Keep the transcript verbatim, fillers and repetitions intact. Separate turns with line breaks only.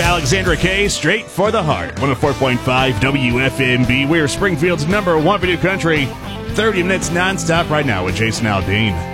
Alexandra K, straight for the heart. one oh four point five W F M B. We're Springfield's number one for new country. thirty minutes nonstop right now with Jason Aldean.